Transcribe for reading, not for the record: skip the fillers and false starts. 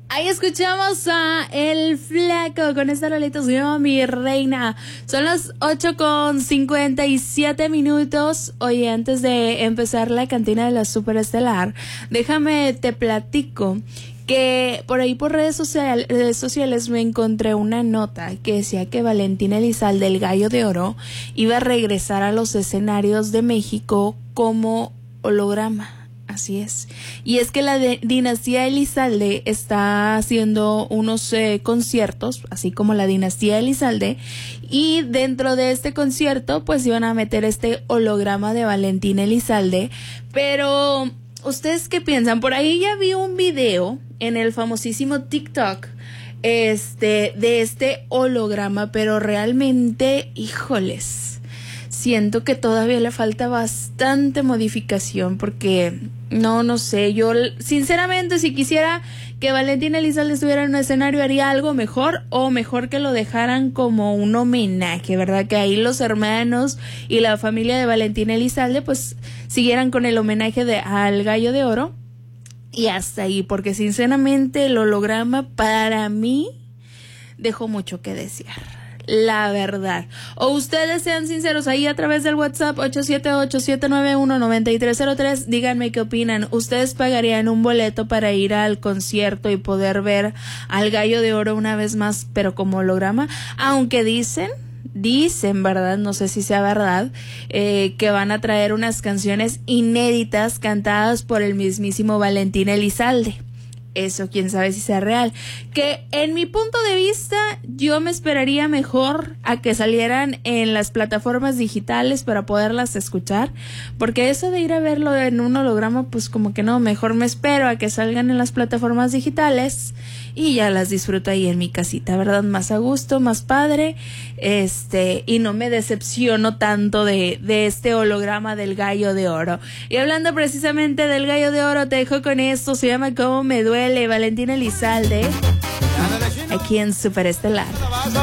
Ahí escuchamos a El Flaco con esta rolita, se llama Mi Reina. Son las 8:57. Oye, antes de empezar la cantina de la Superestelar, déjame te platico que por ahí por redes sociales me encontré una nota que decía que Valentín Elizalde, el Gallo de Oro, iba a regresar a los escenarios de México como holograma. Así es. Y es que la dinastía Elizalde está haciendo unos conciertos, así como la dinastía Elizalde, y dentro de este concierto pues iban a meter este holograma de Valentín Elizalde. Pero ¿ustedes qué piensan? Por ahí ya vi un video en el famosísimo TikTok de este holograma, pero realmente, híjoles, siento que todavía le falta bastante modificación porque no sé, yo sinceramente si quisiera que Valentín Elizalde estuviera en un escenario haría algo mejor, o mejor que lo dejaran como un homenaje, ¿verdad? Que ahí los hermanos y la familia de Valentín Elizalde pues siguieran con el homenaje al Gallo de Oro y hasta ahí, porque sinceramente el holograma para mí dejó mucho que desear. La verdad. O ustedes sean sinceros ahí a través del WhatsApp 878-791-9303. Díganme qué opinan. ¿Ustedes pagarían un boleto para ir al concierto y poder ver al Gallo de Oro una vez más, pero como holograma? Aunque dicen, ¿verdad? No sé si sea verdad, que van a traer unas canciones inéditas cantadas por el mismísimo Valentín Elizalde. Eso quién sabe si sea real. Que en mi punto de vista yo me esperaría mejor a que salieran en las plataformas digitales para poderlas escuchar, porque eso de ir a verlo en un holograma pues como que no, mejor me espero a que salgan en las plataformas digitales y ya las disfruto ahí en mi casita, ¿verdad? Más a gusto, más padre, y no me decepciono tanto de este holograma del Gallo de Oro. Y hablando precisamente del Gallo de Oro, te dejo con esto, se llama Cómo me duele, Valentín Elizalde, aquí en Superestelar.